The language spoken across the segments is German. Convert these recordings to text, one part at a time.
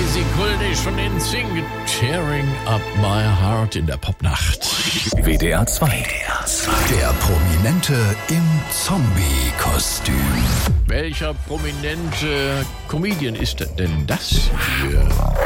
Easy Kuldisch von den Sing, Tearing Up My Heart in der Popnacht. WDR 2. Der Prominente im Zombie-Kostüm. Welcher prominente Comedian ist denn das hier?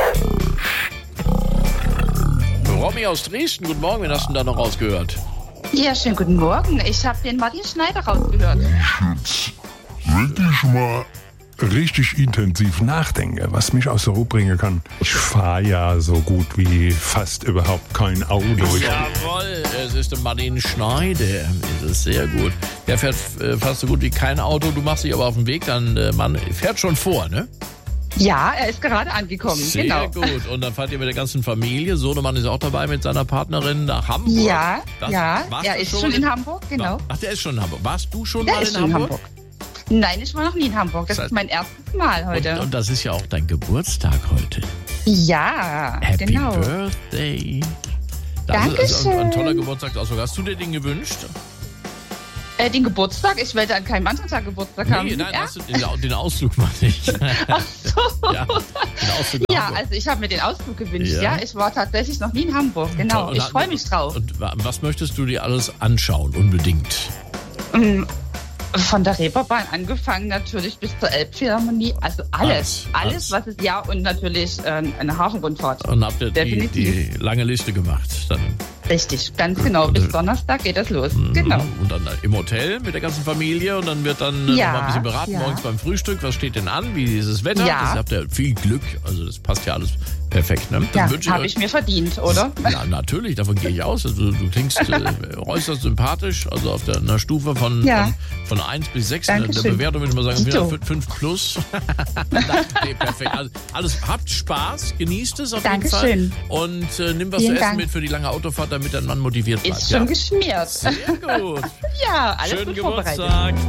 Romy aus Dresden, guten Morgen, wen hast du denn da noch rausgehört? Ja, schönen guten Morgen. Ich habe den Martin Schneider rausgehört. Wenn ich mal richtig intensiv nachdenke, was mich aus der Ruhe bringen kann. Ich fahre ja so gut wie fast überhaupt kein Auto. Jawohl, es ist der Martin Schneider. Das ist sehr gut. Der fährt fast so gut wie kein Auto. Du machst dich aber auf den Weg, dann man fährt schon vor, ne? Ja, er ist gerade angekommen. Sehr genau. gut. Und dann fahrt ihr mit der ganzen Familie. Sohnemann ist auch dabei mit seiner Partnerin nach Hamburg. Ja, Warst er du ist schon in Hamburg, genau. Ach, der ist schon in Hamburg. Warst du schon Der mal ist in schon Hamburg? Nein, ich war noch nie in Hamburg. Das Das heißt- ist mein erstes Mal heute. Und das ist ja auch dein Geburtstag heute. Ja, Happy genau. Birthday. Das ist Dankeschön. ein toller Geburtstagsausdruck. Hast du dir den gewünscht? Den Geburtstag? Ich werde an keinem anderen Tag Geburtstag haben. Nein, ja? hast du den Ausflug mal nicht. Ach so. Ja, den Ausflug nach Ja, Hamburg. also ich habe mir den Ausflug gewünscht. Ja. Ja, ich war tatsächlich noch nie in Hamburg. Genau, Und ich freue mich drauf. Und was möchtest du dir alles anschauen, unbedingt? Von der Reeperbahn angefangen natürlich bis zur Elbphilharmonie. Also Alles. alles, was es, ja, und natürlich eine Hafenrundfahrt. Und habt ihr die Definitiv. lange Liste gemacht? Dann, Richtig, ganz genau. Bis Donnerstag geht das los. Genau. Und dann im Hotel mit der ganzen Familie und dann wird dann Ja, noch mal ein bisschen beraten ja. morgens beim Frühstück. Was steht denn an? Wie ist das Wetter? Ja. Das habt ihr viel Glück. Also das passt ja alles perfekt. Ne? Dann Ja, wünsche habe ich mir verdient, oder? Ja, natürlich, davon gehe ich aus. Also, du klingst äußerst sympathisch, also auf einer Stufe von 1 bis 6. Der Dankeschön. Bewertung würde ich mal sagen, Dito. 5 plus. Nee, perfekt. Also, alles, habt Spaß, genießt es auf jeden Dankeschön. Fall. Und nimm was Vielen zu essen Dank. mit für die lange Autofahrt, damit dein Mann motiviert bleibt. Ist schon geschmiert. Sehr gut. Ja, alles Schönen gut vorbereitet. Geburtstag.